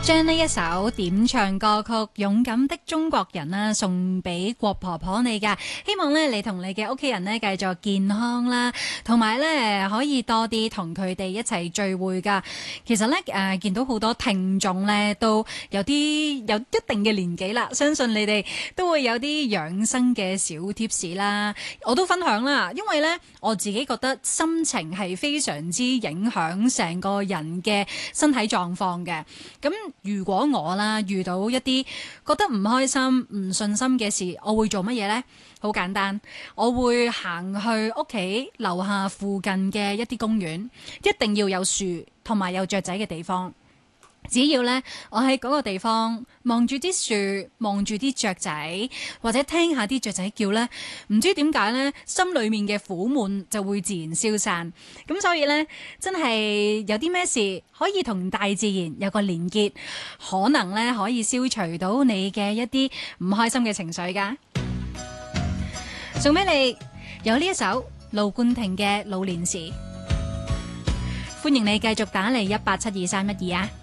將呢一首點唱歌曲《勇敢的中國人》啦，送俾郭婆婆你噶，希望咧你同你嘅屋企人咧繼續健康啦，同埋咧可以多啲同佢哋一齊聚會噶。其實咧見到好多聽眾咧都有一定嘅年紀啦，相信你哋都會有啲養生嘅小貼士啦，我都分享啦，因為咧我自己覺得心情係非常之影響成個人嘅身體狀況嘅。咁如果我啦遇到一啲覺得唔開心、唔順心嘅事，我會做乜嘢呢？好簡單，我會行去屋企樓下附近嘅一啲公園，一定要有樹同埋有雀仔嘅地方。只要咧，我喺嗰個地方望住啲樹，望住啲雀仔，或者聽下啲雀仔叫咧，唔知點解咧，心裏面嘅苦悶就會自然消散。咁所以咧，真係有啲咩事可以同大自然有個連結，可能咧可以消除到你嘅一啲唔開心嘅情緒㗎。送俾你有呢一首盧冠廷嘅《老年時》，歡迎你繼續打嚟187231啊！